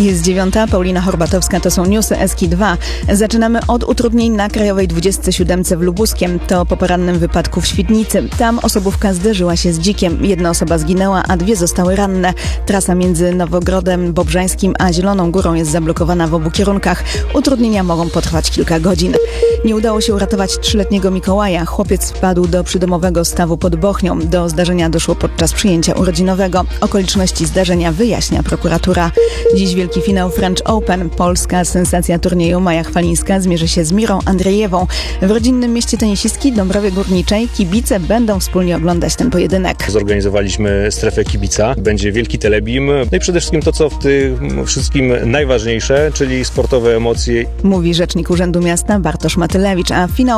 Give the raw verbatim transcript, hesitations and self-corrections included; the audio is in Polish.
Jest dziewiąta, Paulina Horbatowska, to są newsy Eski dwa. Zaczynamy od utrudnień na Krajowej dwudziestej siódemce w Lubuskiem. To po porannym wypadku w Świdnicy. Tam osobówka zderzyła się z dzikiem. Jedna osoba zginęła, a dwie zostały ranne. Trasa między Nowogrodem Bobrzańskim a Zieloną Górą jest zablokowana w obu kierunkach. Utrudnienia mogą potrwać kilka godzin. Nie udało się uratować trzyletniego Mikołaja. Chłopiec wpadł do przydomowego stawu pod Bochnią. Do zdarzenia doszło podczas przyjęcia urodzinowego. Okoliczności zdarzenia wyjaśnia prokuratura. Dziś wielki finał French Open. Polska sensacja turnieju Maja Chwalińska zmierzy się z Mirą Andrzejewą. W rodzinnym mieście tenisistki Dąbrowie Górniczej kibice będą wspólnie oglądać ten pojedynek. Zorganizowaliśmy strefę kibica. Będzie wielki telebim. No i przede wszystkim to, co w tym wszystkim najważniejsze, czyli sportowe emocje. Mówi rzecznik Urzędu Miasta Bartosz Matylewicz, a finał